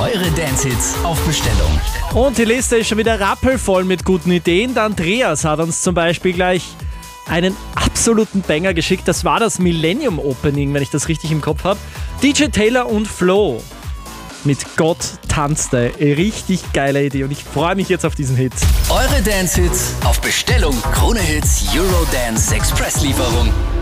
Eure Dance-Hits auf Bestellung. Und die Liste ist schon wieder rappelvoll mit guten Ideen. Der Andreas hat uns zum Beispiel gleich einen absoluten Banger geschickt. Das war das Millennium Opening, wenn ich das richtig im Kopf habe. DJ Taylor und Flo mit Gott tanzte. Richtig geile Idee und ich freue mich jetzt auf diesen Hit. Eure Dance-Hits auf Bestellung. Krone Hits Eurodance Express Lieferung.